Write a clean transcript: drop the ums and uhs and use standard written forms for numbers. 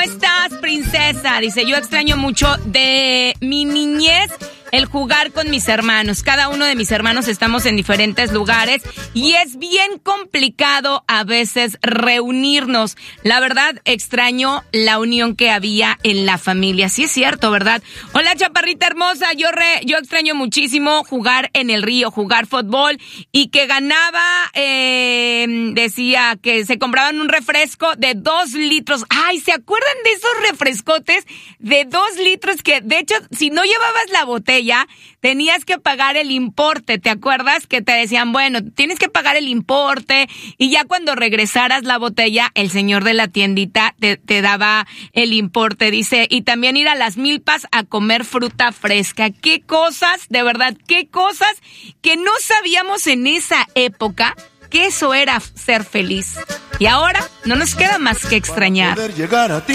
estás, princesa? Dice, yo extraño mucho de mi niñez el jugar con mis hermanos. Cada uno de mis hermanos estamos en diferentes lugares y es bien complicado a veces reunirnos. La verdad, extraño la unión que había en la familia. Sí es cierto, ¿verdad? Hola, chaparrita hermosa. Yo extraño muchísimo jugar en el río, jugar fútbol y que ganaba, decía que se compraban un refresco de 2 litros. Ay, ¿se acuerdan de esos refrescotes de 2 litros que, de hecho, si no llevabas la botella, tenías que pagar el importe? ¿Te acuerdas? Que te decían, bueno, tienes que pagar el importe y ya cuando regresaras la botella, el señor de la tiendita te daba el importe. Dice, y también ir a las milpas a comer fruta fresca. Qué cosas, de verdad, qué cosas que no sabíamos en esa época que eso era ser feliz. Y ahora no nos queda más que extrañar. Poder llegar a ti.